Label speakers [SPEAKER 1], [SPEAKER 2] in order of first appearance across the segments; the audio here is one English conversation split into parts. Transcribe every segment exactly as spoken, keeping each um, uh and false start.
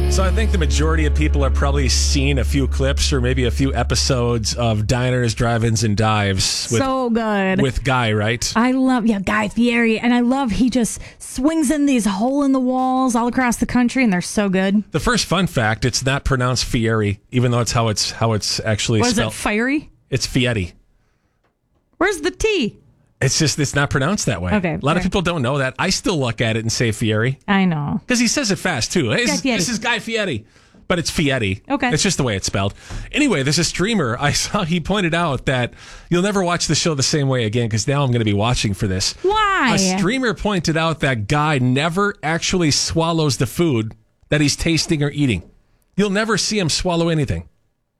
[SPEAKER 1] So I think the majority of people have probably seen a few clips or maybe a few episodes of Diners, Drive-Ins, and Dives. With,
[SPEAKER 2] so good.
[SPEAKER 1] With Guy, right?
[SPEAKER 2] I love, yeah, Guy Fieri. And I love he just swings in these hole-in-the-walls all across the country, and they're so good.
[SPEAKER 1] The first fun fact, it's not pronounced Fieri, even though it's how it's how it's actually
[SPEAKER 2] What
[SPEAKER 1] spelled.
[SPEAKER 2] is it, fiery?
[SPEAKER 1] It's Fieri.
[SPEAKER 2] Where's the T?
[SPEAKER 1] It's just, it's not pronounced that way.
[SPEAKER 2] Okay,
[SPEAKER 1] a lot
[SPEAKER 2] fair.
[SPEAKER 1] of people don't know that. I still look at it and say Fieri.
[SPEAKER 2] I know.
[SPEAKER 1] Because he says it fast, too. Hey, this,
[SPEAKER 2] Fieri.
[SPEAKER 1] this is Guy Fieri. But it's Fieri.
[SPEAKER 2] Okay.
[SPEAKER 1] It's just the way it's spelled. Anyway, there's a streamer. I saw, he pointed out that you'll never watch the show the same way again, because now I'm going to be watching for this.
[SPEAKER 2] Why?
[SPEAKER 1] A streamer pointed out that Guy never actually swallows the food that he's tasting or eating. You'll never see him swallow anything.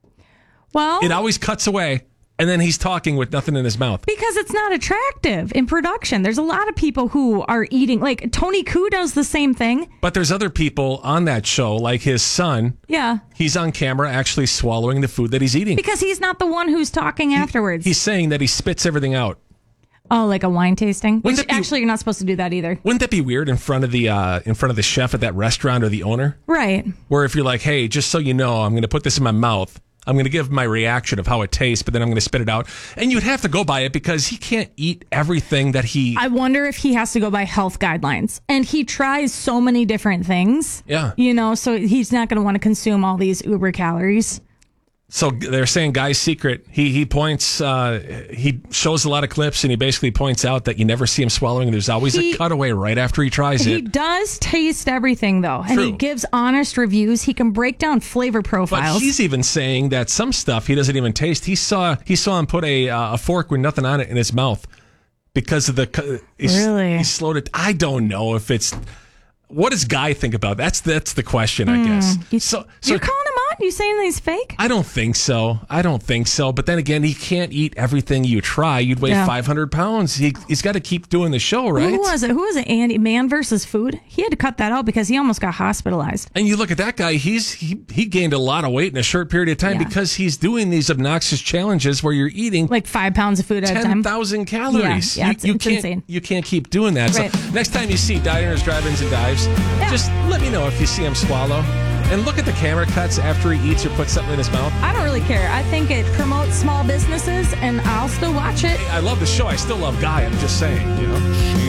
[SPEAKER 2] Well,
[SPEAKER 1] It always cuts away, and then he's talking with nothing in his mouth.
[SPEAKER 2] because it's not attractive in production. There's a lot of people who are eating, like Tony Koo does the same thing.
[SPEAKER 1] But there's other people on that show, like his son.
[SPEAKER 2] Yeah.
[SPEAKER 1] He's on camera actually swallowing the food that he's eating.
[SPEAKER 2] Because he's not the one who's talking afterwards.
[SPEAKER 1] He's saying that he spits everything out.
[SPEAKER 2] oh, like a wine tasting? Which
[SPEAKER 1] Wouldn't it be-
[SPEAKER 2] actually, you're not supposed to do that either.
[SPEAKER 1] Wouldn't that be weird in front of the uh, in front of the chef at that restaurant or the owner?
[SPEAKER 2] Right.
[SPEAKER 1] Where if you're like, hey, just so you know, I'm going to put this in my mouth. I'm going to give my reaction of how it tastes, but then I'm going to spit it out. And you'd have to go by it because he can't eat everything that he...
[SPEAKER 2] I wonder if he has to go by health guidelines. And he tries so many different things.
[SPEAKER 1] Yeah.
[SPEAKER 2] You know, so he's not going to want to consume all these uber calories.
[SPEAKER 1] So they're saying Guy's secret. He he points, uh, he shows a lot of clips, and he basically points out that you never see him swallowing. There's always
[SPEAKER 2] He-
[SPEAKER 1] a cutaway right after he tries
[SPEAKER 2] He
[SPEAKER 1] it.
[SPEAKER 2] does taste everything, though. And he
[SPEAKER 1] True.
[SPEAKER 2] gives honest reviews. He can break down flavor
[SPEAKER 1] But
[SPEAKER 2] profiles.
[SPEAKER 1] he's even saying that some stuff he doesn't even taste. He saw he saw him put a uh, a fork with nothing on it in his mouth because of the. cu- He's,
[SPEAKER 2] Really?
[SPEAKER 1] He slowed it. I don't know if it's. What does Guy think about that? That's that's the question, I guess.
[SPEAKER 2] You-
[SPEAKER 1] So so
[SPEAKER 2] You're calling him out? You saying that he's fake?
[SPEAKER 1] I don't think so. I don't think so. But then again, he can't eat everything you try. You'd weigh
[SPEAKER 2] Yeah.
[SPEAKER 1] five hundred pounds. He he's got to keep doing the show, right?
[SPEAKER 2] Who was it? Who was it? Andy Man versus Food. He had to cut that out because he almost got hospitalized.
[SPEAKER 1] And you look at that guy, he's he, he gained a lot of weight in a short period of time
[SPEAKER 2] Yeah.
[SPEAKER 1] because he's doing these obnoxious challenges where you're eating
[SPEAKER 2] Like five pounds of food at a
[SPEAKER 1] ten
[SPEAKER 2] time.
[SPEAKER 1] thousand calories.
[SPEAKER 2] Yeah, yeah,
[SPEAKER 1] you,
[SPEAKER 2] it's-
[SPEAKER 1] you
[SPEAKER 2] it's
[SPEAKER 1] can't,
[SPEAKER 2] insane.
[SPEAKER 1] You can't keep doing that.
[SPEAKER 2] Right.
[SPEAKER 1] So next time you see Diners, Drive-Ins, and Dives, just let me know if you see him swallow. And look at the camera cuts after he eats or puts something in his mouth.
[SPEAKER 2] I don't really care. I think it promotes small businesses, and I'll still watch it.
[SPEAKER 1] I love the show. I still love Guy. I'm just saying, you know.